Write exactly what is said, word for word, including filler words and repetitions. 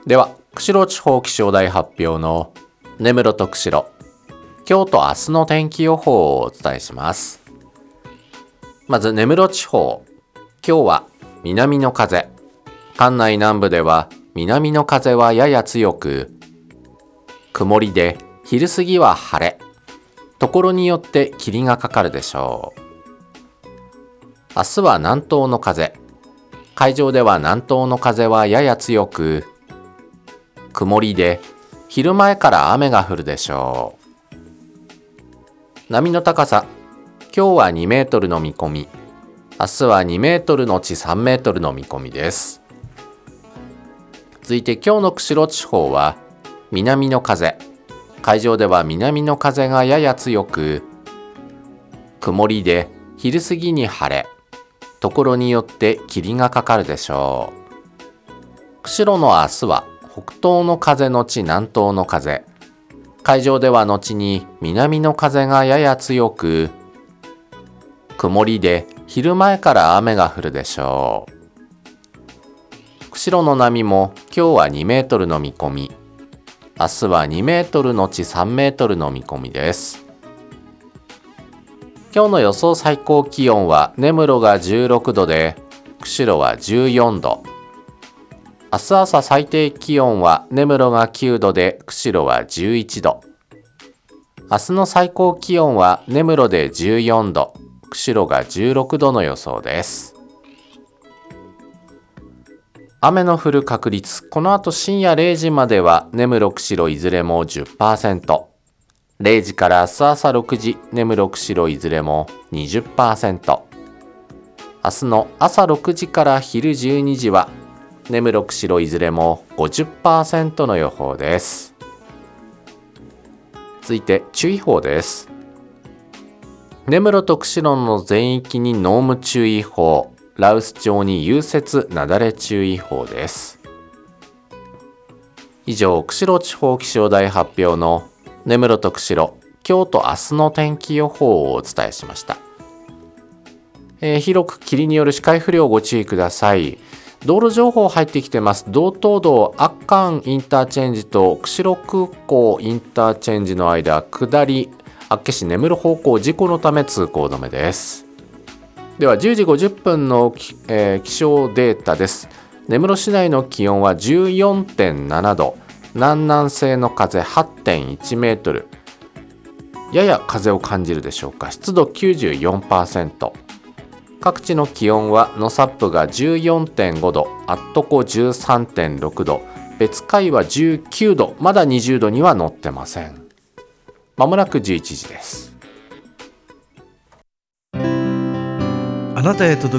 では、釧路地方気象台発表の根室と釧路、今日と明日の天気予報をお伝えします。まず根室地方、今日は南の風、関内南部では南の風はやや強く、曇りで昼過ぎは晴れ、ところによって霧がかかるでしょう。明日は南東の風、海上では南東の風はやや強く、曇りで昼前から雨が降るでしょう。波の高さ、今日はにメートルの見込み、明日はにメートルのちさんメートルの見込みです。続いて今日の釧路地方は南の風、海上では南の風がやや強く、曇りで昼過ぎに晴れ、ところによって霧がかかるでしょう。釧路の明日は北東の風のち南東の風、海上では後に南の風がやや強く、曇りで昼前から雨が降るでしょう。釧路の波も今日はにメートルの見込み、明日はにメートルのちさんメートルの見込みです。今日の予想最高気温は根室がじゅうろくどで、釧路はじゅうよんど。明日朝最低気温は根室がきゅうどで、釧路はじゅういちど。明日の最高気温は根室でじゅうよんど、釧路がじゅうろくどの予想です。雨の降る確率、この後深夜れいじまでは根室釧路いずれも じゅっパーセント、れいじから明日朝ろくじ、根室釧路いずれも にじゅっパーセント、明日の朝ろくじから昼じゅうにじは根室釧路いずれも ごじゅっパーセント の予報です。続いて注意報です。根室と釧路の全域に濃霧注意報、羅臼町に融雪なだれ注意報です。以上、釧路地方気象台発表の根室と釧路、今日と明日の天気予報をお伝えしました。えー、広く霧による視界不良ご注意ください。道路情報入ってきてます。道東道阿寒インターチェンジと釧路空港インターチェンジの間、下り厚岸根室方向事故のため通行止めです。ではじゅうじごじゅっぷんの、えー、気象データです。根室市内の気温は じゅうよんてんななど、南南西の風 はちてんいちメートル、やや風を感じるでしょうか。湿度 きゅうじゅうよんパーセント、各地の気温は野サップが じゅうよんてんごど、アットコ じゅうさんてんろくど、別海はじゅうきゅうど、まだにじゅうどには乗ってません。まもなくじゅういちじです。 あなたへ届く